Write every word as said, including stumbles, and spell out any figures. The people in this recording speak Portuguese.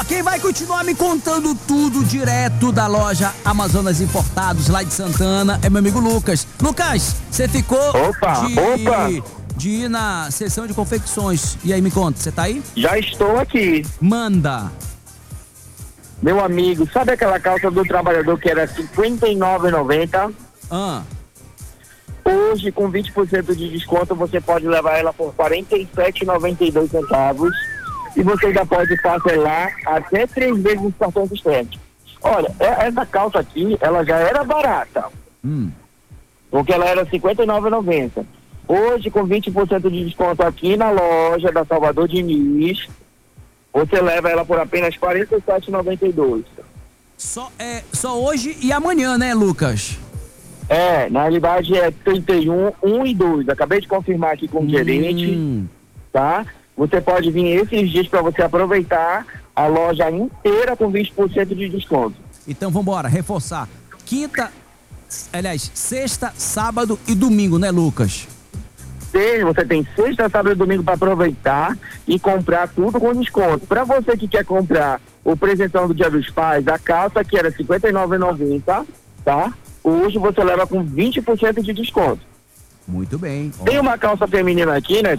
Ó, quem vai continuar me contando tudo direto da loja Amazonas Importados, lá de Santana, é meu amigo Lucas. Lucas, você ficou Opa, de, opa. de ir na seção de confecções. E aí, me conta, você tá aí? Já estou aqui. Manda. Meu amigo, sabe aquela calça do trabalhador que era cinquenta e nove reais e noventa centavos? Ah. Hoje, com vinte por cento de desconto, você pode levar ela por quarenta e sete reais e noventa e dois centavos. E você ainda pode parcelar até três vezes os cartões externos. Olha, essa calça aqui, ela já era barata. Hum. Porque ela era cinquenta e nove reais e noventa centavos. Hoje, com vinte por cento de desconto aqui na loja da Salvador Diniz, você leva ela por apenas quarenta e sete reais e noventa e dois centavos. Só, é, só hoje e amanhã, né, Lucas? É, na realidade é trinta e um, um e dois. Acabei de confirmar aqui com o Hum. gerente, tá? Você pode vir esses dias para você aproveitar a loja inteira com vinte por cento de desconto. Então vambora, reforçar. Quinta, aliás, sexta, sábado e domingo, né, Lucas? Sim, você tem sexta, sábado e domingo para aproveitar e comprar tudo com desconto. Para você que quer comprar o presentão do Dia dos Pais, a calça que era cinquenta e nove reais e noventa centavos, tá? Hoje você leva com vinte por cento de desconto. Muito bem. Tem uma calça feminina aqui, né?